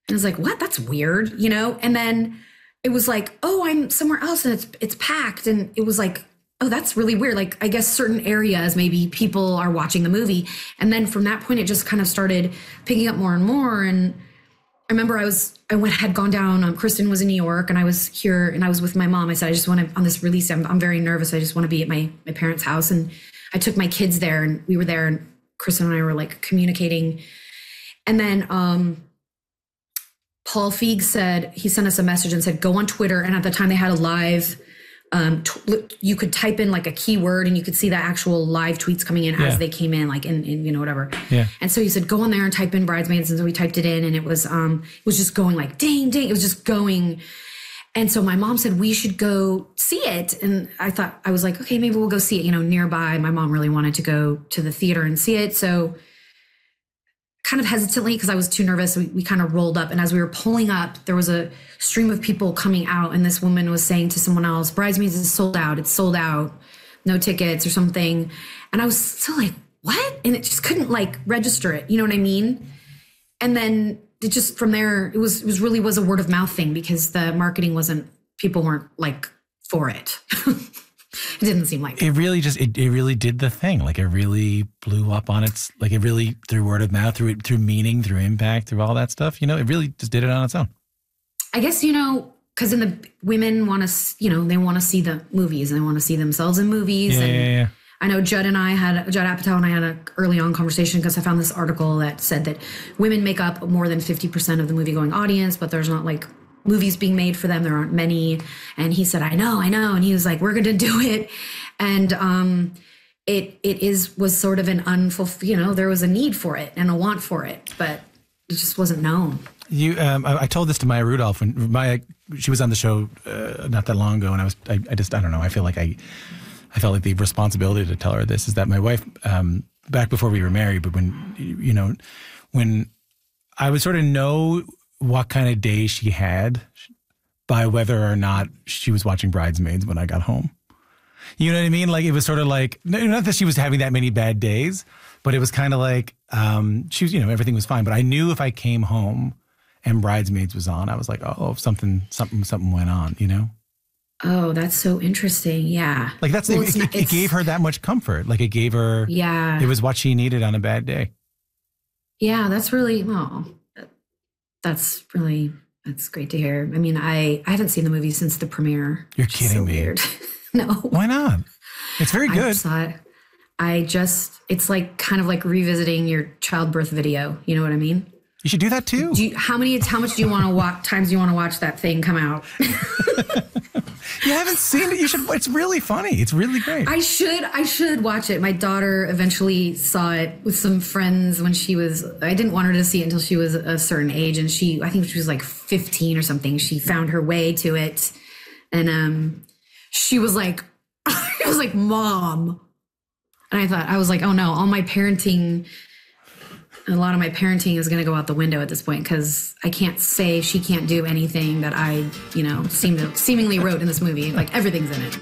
And I was like, what? That's weird, you know? And then it was like, oh, I'm somewhere else and it's packed. And it was like, oh, that's really weird. Like, I guess certain areas, maybe people are watching the movie. And then from that point, it just kind of started picking up more and more. And I remember had gone down, Kristen was in New York and I was here and I was with my mom. I said, I just want to, on this release, I'm very nervous. I just want to be at my parents' house. And I took my kids there and we were there and Kristen and I were like communicating. And then, Paul Feig he sent us a message and said, go on Twitter. And at the time they had a live, you could type in like a keyword and you could see the actual live tweets coming in as they came in, like in you know, whatever. Yeah. And so he said, go on there and type in Bridesmaids. And so we typed it in and it was just going like, ding, ding. It was just going. And so my mom said, we should go see it. And I was like, okay, maybe we'll go see it, you know, nearby. My mom really wanted to go to the theater and see it. So kind of hesitantly, because I was too nervous, we kind of rolled up. And as we were pulling up, there was a stream of people coming out. And this woman was saying to someone else, Bridesmaids is sold out. It's sold out. No tickets or something. And I was still like, what? And it just couldn't like register it. You know what I mean? And then it just from there, it really was a word of mouth thing because the marketing people weren't like for it. It didn't seem like it really just it really did the thing. Like it really blew up on its, like it really, through word of mouth, through meaning, through impact, through all that stuff, you know, it really just did it on its own. I guess, you know, because women want to, you know, they want to see the movies and they want to see themselves in movies. Yeah. I know Judd Apatow and I had an early on conversation because I found this article that said that women make up more than 50% of the movie going audience, but there's not like movies being made for them. There aren't many. And he said, I know. And he was like, we're going to do it. And it was sort of an unfulfilled, you know, there was a need for it and a want for it, but it just wasn't known. I told this to Maya Rudolph when she was on the show not that long ago. And I don't know. I feel like I felt like the responsibility to tell her this is that my wife, back before we were married, but when I would sort of know what kind of day she had by whether or not she was watching Bridesmaids when I got home. You know what I mean? Like it was sort of like, not that she was having that many bad days, but it was kind of like she was, you know, everything was fine. But I knew if I came home and Bridesmaids was on, I was like, oh, something went on, you know? Oh, that's so interesting. Yeah. Like it gave her that much comfort. Like it gave her, it was what she needed on a bad day. Yeah, that's really, that's great to hear. I mean, I haven't seen the movie since the premiere. You're kidding me. Weird. No. Why not? It's very good. It's like kind of like revisiting your childbirth video. You know what I mean? You should do that too. How much do you want to watch? Times do you want to watch that thing come out? You haven't seen it. You should. It's really funny. It's really great. I should watch it. My daughter eventually saw it with some friends when I didn't want her to see it until she was a certain age. And I think she was like 15 or something. She found her way to it. And she was like, I was like, Mom. And I was like, oh no, a lot of my parenting is going to go out the window at this point because I can't say she can't do anything that I, you know, seemingly wrote in this movie. Like everything's in it.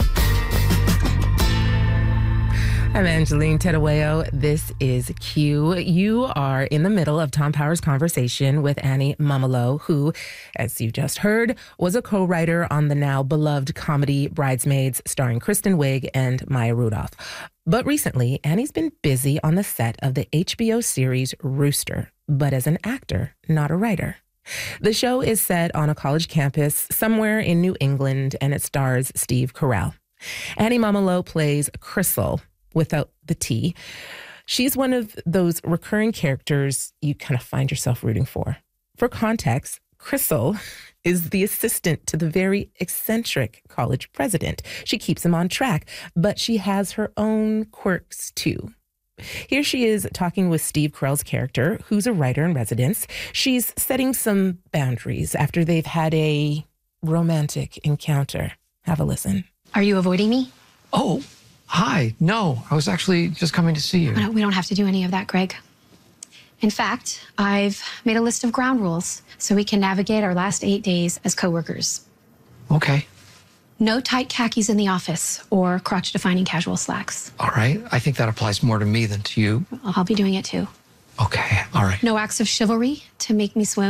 I'm Angeline Terueo. This is Q. You are in the middle of Tom Power's conversation with Annie Mumolo, who, as you just heard, was a co-writer on the now beloved comedy Bridesmaids, starring Kristen Wiig and Maya Rudolph. But recently, Annie's been busy on the set of the HBO series Rooster, but as an actor, not a writer. The show is set on a college campus somewhere in New England, and it stars Steve Carell. Annie Mumolo plays Crystal, without the T. She's one of those recurring characters you kind of find yourself rooting for. For context, Crystal is the assistant to the very eccentric college president. She keeps him on track, but she has her own quirks too. Here she is talking with Steve Carell's character, who's a writer in residence. She's setting some boundaries after they've had a romantic encounter. Have a listen. Are you avoiding me? Oh, hi. No, I was actually just coming to see you. No, we don't have to do any of that, Greg. In fact, I've made a list of ground rules so we can navigate our last 8 days as coworkers. Okay. No tight khakis in the office or crotch-defining casual slacks. All right. I think that applies more to me than to you. I'll be doing it too. Okay. All right. No acts of chivalry to make me swim